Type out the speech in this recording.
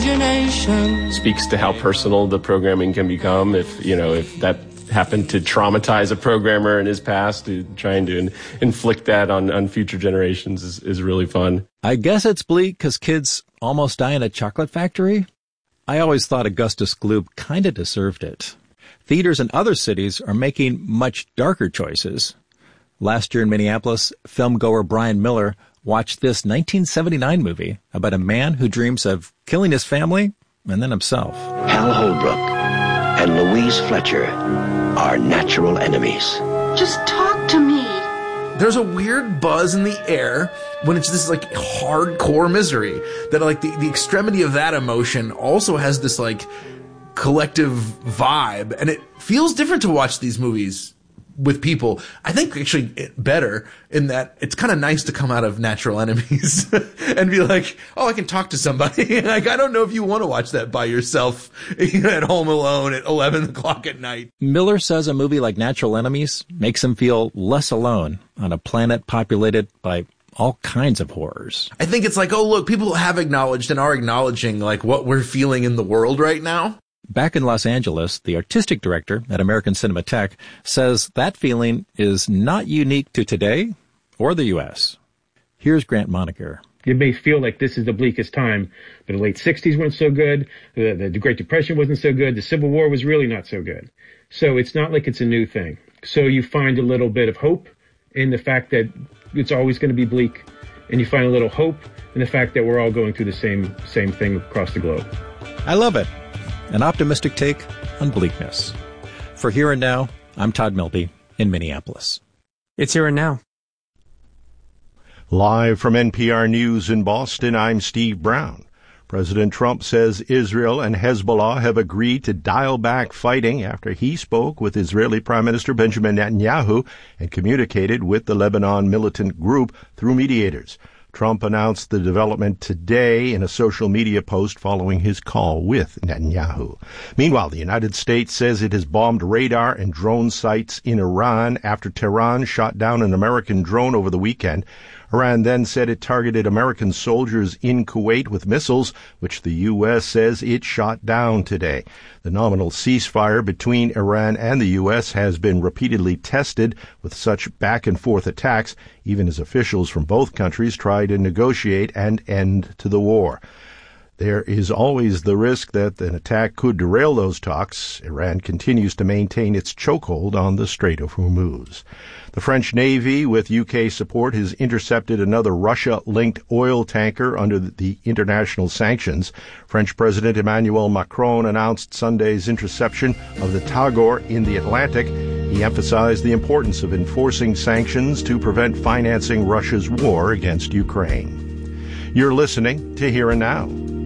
imagination. Speaks to how personal the programming can become if that happened to traumatize a programmer in his past. Trying to inflict that on future generations is really fun. I guess it's bleak because kids almost die in a chocolate factory. I always thought Augustus Gloop kind of deserved it. Theaters in other cities are making much darker choices. Last year in Minneapolis, filmgoer Brian Miller watched this 1979 movie about a man who dreams of killing his family and then himself. Hal Holbrook and Louise Fletcher are natural enemies. Just talk to me. There's a weird buzz in the air when it's this like hardcore misery that like the extremity of that emotion also has this like collective vibe, and it feels different to watch these movies with people. I think actually better in that it's kind of nice to come out of Natural Enemies and be like, oh, I can talk to somebody. Like, I don't know if you want to watch that by yourself at home alone at 11 o'clock at night. Miller says a movie like Natural Enemies makes him feel less alone on a planet populated by all kinds of horrors. I think it's like, oh, look, people have acknowledged and are acknowledging like what we're feeling in the world right now. Back in Los Angeles, the artistic director at American Cinematheque says that feeling is not unique to today or the U.S. Here's Grant Moniker. It may feel like this is the bleakest time, but the late 60s weren't so good, the Great Depression wasn't so good, the Civil War was really not so good. So it's not like it's a new thing. So you find a little bit of hope in the fact that it's always going to be bleak, and you find a little hope in the fact that we're all going through the same thing across the globe. I love it. An optimistic take on bleakness. For Here and Now, I'm Todd Milby in Minneapolis. It's Here and Now. Live from NPR News in Boston, I'm Steve Brown. President Trump says Israel and Hezbollah have agreed to dial back fighting after he spoke with Israeli Prime Minister Benjamin Netanyahu and communicated with the Lebanon militant group through mediators. Trump announced the development today in a social media post following his call with Netanyahu. Meanwhile, the United States says it has bombed radar and drone sites in Iran after Tehran shot down an American drone over the weekend. Iran then said it targeted American soldiers in Kuwait with missiles, which the U.S. says it shot down today. The nominal ceasefire between Iran and the U.S. has been repeatedly tested with such back-and-forth attacks, even as officials from both countries try to negotiate an end to the war. There is always the risk that an attack could derail those talks. Iran continues to maintain its chokehold on the Strait of Hormuz. The French Navy, with UK support, has intercepted another Russia-linked oil tanker under the international sanctions. French President Emmanuel Macron announced Sunday's interception of the Tagor in the Atlantic. He emphasized the importance of enforcing sanctions to prevent financing Russia's war against Ukraine. You're listening to Here and Now.